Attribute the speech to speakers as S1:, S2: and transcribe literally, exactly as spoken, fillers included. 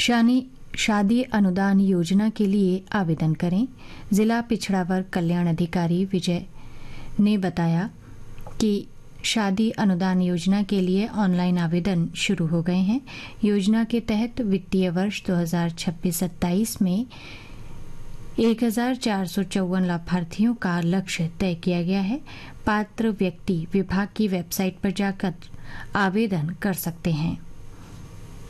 S1: शानी शादी अनुदान योजना के लिए आवेदन करें। जिला पिछड़ा वर्ग कल्याण अधिकारी विजय ने बताया कि शादी अनुदान योजना के लिए ऑनलाइन आवेदन शुरू हो गए हैं। योजना के तहत वित्तीय वर्ष दो हज़ार छब्बीस सत्ताईस में एक हजार चार सौ चौवन लाभार्थियों का लक्ष्य तय किया गया है। पात्र व्यक्ति विभाग की वेबसाइट पर जाकर आवेदन कर सकते हैं।